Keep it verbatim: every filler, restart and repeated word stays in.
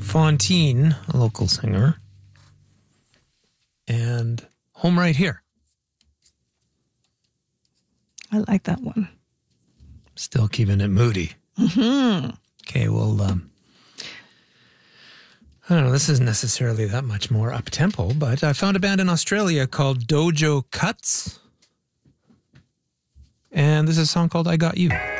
Fontaine, a local singer. And Home Right Here. I like that one. Still keeping it moody. Mm-hmm. Okay, well, um, I don't know, this isn't necessarily that much more up-tempo, but I found a band in Australia called Dojo Cuts. And this is a song called I Got You.